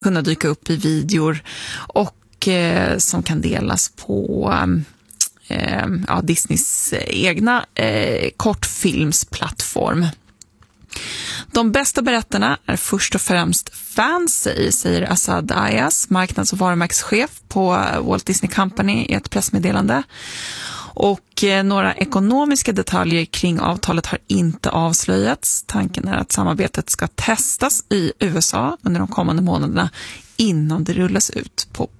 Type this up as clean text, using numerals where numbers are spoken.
kunna dyka upp i videor och som kan delas på Disneys egna kortfilmsplattform. De bästa berättarna är först och främst fans, säger Asad Ayas, marknads- och varumärkeschef på Walt Disney Company i ett pressmeddelande. Och några ekonomiska detaljer kring avtalet har inte avslöjats. Tanken är att samarbetet ska testas i USA under de kommande månaderna innan det rullas ut på